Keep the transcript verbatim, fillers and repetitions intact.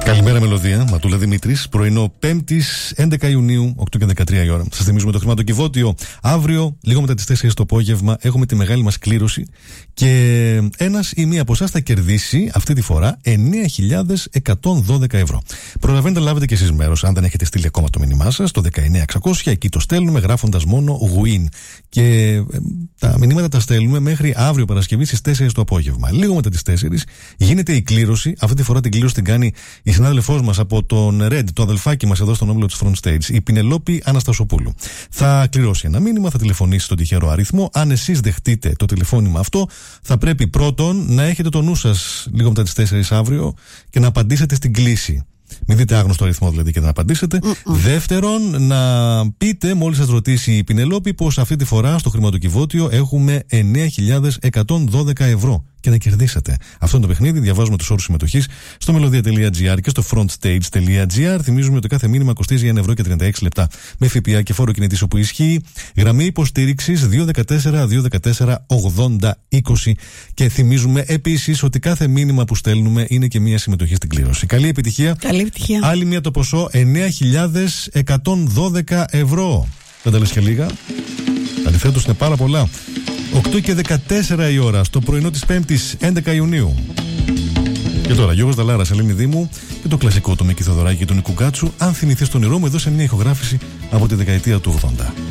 Καλημέρα, Μελωδία. Ματούλα Δημήτρης. Πρωινό Πέμπτης, έντεκα Ιουνίου, οκτώ και δεκατρία η ώρα. Σας θυμίζουμε το χρηματοκιβώτιο. Αύριο, λίγο μετά τις τέσσερις το απόγευμα, έχουμε τη μεγάλη μας κλήρωση και ένας ή μία από εσάς θα κερδίσει αυτή τη φορά εννέα χιλιάδες εκατόν δώδεκα ευρώ. Προλαβαίνετε να λάβετε και εσείς μέρος, αν δεν έχετε στείλει ακόμα το μήνυμά σας, το δεκαεννέα εξακόσια. Εκεί το στέλνουμε γράφοντας μόνο win. Και ε, τα μηνύματα τα στέλνουμε μέχρι αύριο Παρασκευή στις τέσσερις το απόγευμα. Λίγο μετά τις τέσσερις γίνεται η κλήρωση. Αυτή τη φορά την κλήρωση την κάνει η συνάδελφός μας από τον Red, το αδελφάκι μας εδώ στον όμιλο της Front Stage, η Πινελόπη Αναστασοπούλου. Θα κληρώσει ένα μήνυμα, θα τηλεφωνήσει στον τυχερό αριθμό. Αν εσείς δεχτείτε το τηλεφώνημα αυτό, θα πρέπει πρώτον να έχετε το νου σας λίγο μετά τις τέσσερις αύριο και να απαντήσετε στην κλήση. Μην δείτε άγνωστο αριθμό δηλαδή και να απαντήσετε. Mm-mm. Δεύτερον, να πείτε, μόλις σας ρωτήσει η Πινελόπη, πως αυτή τη φορά στο χρηματοκιβώτιο έχουμε εννέα χιλιάδες εκατόν δώδεκα ευρώ και να κερδίσετε. Αυτό είναι το παιχνίδι. Διαβάζουμε τους όρους συμμετοχής στο melodia τελεία gr και στο frontstage τελεία gr. Θυμίζουμε ότι κάθε μήνυμα κοστίζει ένα ευρώ και τριάντα έξι λεπτά με ΦΠΑ και φόρο κινητής όπου ισχύει. Γραμμή υποστήριξης δύο ένα τέσσερα δύο ένα τέσσερα ογδόντα είκοσι. Και θυμίζουμε επίσης ότι κάθε μήνυμα που στέλνουμε είναι και μία συμμετοχή στην κλήρωση. Καλή επιτυχία. Καλή επιτυχία. Άλλη μία το ποσό εννέα χιλιάδες εκατόν δώδεκα ευρώ. Δεν τα λες και λίγα. Αντιθέτως είναι πάρα πολλά. οκτώ και δεκατέσσερα η ώρα στο πρωινό της Πέμπτης, έντεκα Ιουνίου. Και τώρα Γιώργος Δαλάρας, Ελένη Δήμου και το κλασικό του Μίκη Θοδωράκη και του Νικού Κάτσου. Αν θυμηθείς τον όνειρό μου, εδώ σε μια ηχογράφηση από τη δεκαετία του ογδόντα.